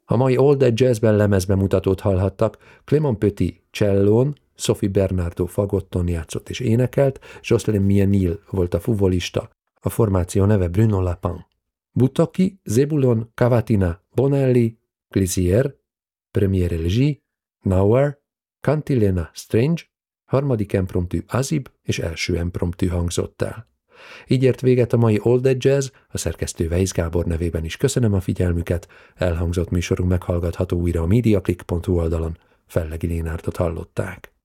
A mai All That Jazzben lemezbemutatót hallhattak, Clément Petit csellón, Sophie Bernardo fagotton játszott és énekelt, Jocelyn Mienil volt a fuvolista, a formáció neve Bruno Lapin. Butocchi, Zebulon, Cavatina, Bonelli, Glissier, Premier Elgie, Nauer, Cantilena Strange, harmadik impromptű Azib és első impromptű hangzott el. Így ért véget a mai All That Jazz, a szerkesztő Weisz Gábor nevében is köszönöm a figyelmüket, elhangzott műsorunk meghallgatható újra a mediaclick.hu oldalon. Fellegi Lénárdot hallották.